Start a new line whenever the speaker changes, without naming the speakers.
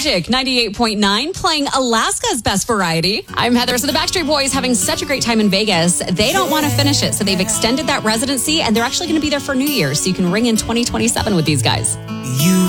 Magic 98.9 playing Alaska's best variety. I'm Heather. So the Backstreet Boys having such a great time in Vegas. They don't want to finish it. So they've extended that residency and they're actually going to be there for New Year's. So you can ring in 2027 with these guys.
You